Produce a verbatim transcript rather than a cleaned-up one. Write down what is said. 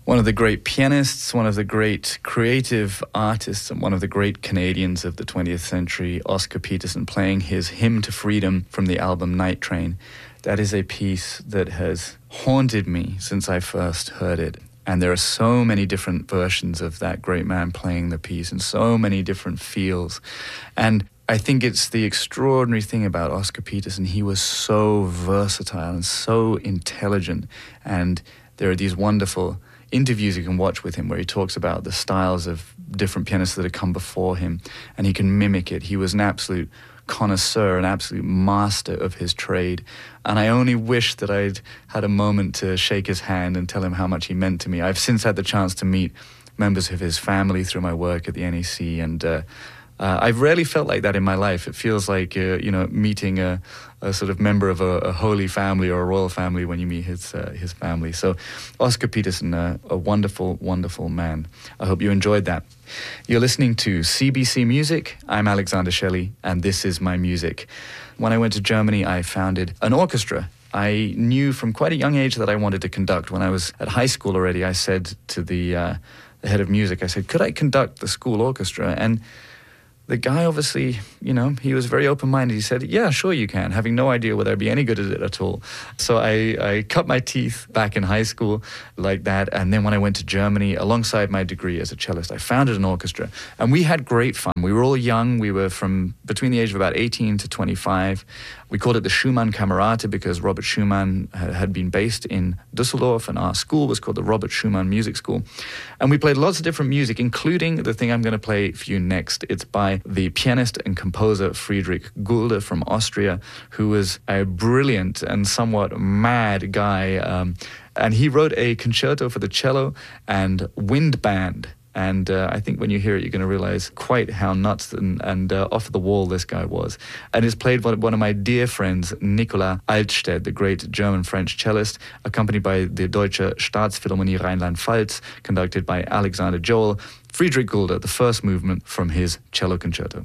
One of the great pianists, one of the great creative artists, and one of the great Canadians of the twentieth century, Oscar Peterson, playing his Hymn to Freedom from the album Night Train. That is a piece that has haunted me since I first heard it. And there are so many different versions of that great man playing the piece and so many different feels. And I think it's the extraordinary thing about Oscar Peterson. He was so versatile and so intelligent. And there are these wonderful interviews you can watch with him where he talks about the styles of different pianists that had come before him, and he can mimic it. He was an absolute connoisseur, an absolute master of his trade. And I only wish that I'd had a moment to shake his hand and tell him how much he meant to me. I've since had the chance to meet members of his family through my work at the N E C, and uh, uh, I've rarely felt like that in my life. It feels like, uh, you know, meeting a, a sort of member of a, a holy family or a royal family when you meet his uh, his family. So Oscar Peterson, uh, a wonderful, wonderful man. I hope you enjoyed that. You're listening to C B C Music. I'm Alexander Shelley, and this is my music. When I went to Germany, I founded an orchestra. I knew from quite a young age that I wanted to conduct. When I was at high school already, I said to the, uh, the head of music, I said, could I conduct the school orchestra? And the guy obviously, you know, he was very open-minded. He said, yeah, sure you can, having no idea whether I'd be any good at it at all. So I, I cut my teeth back in high school like that. And then when I went to Germany, alongside my degree as a cellist, I founded an orchestra. And we had great fun. We were all young. We were from between the age of about eighteen to twenty-five. We called it the Schumann Kamerate because Robert Schumann had been based in Düsseldorf, and our school was called the Robert Schumann Music School. And we played lots of different music, including the thing I'm going to play for you next. It's by the pianist and composer Friedrich Gulde from Austria, who was a brilliant and somewhat mad guy. Um, and he wrote a concerto for the cello and wind band. And uh, I think when you hear it, you're going to realize quite how nuts and, and uh, off the wall this guy was. And it's played by one of my dear friends, Nicolas Altstädt, the great German-French cellist, accompanied by the Deutsche Staatsphilharmonie Rheinland-Pfalz, conducted by Alexander Joel. Friedrich Gulde, the first movement from his cello concerto.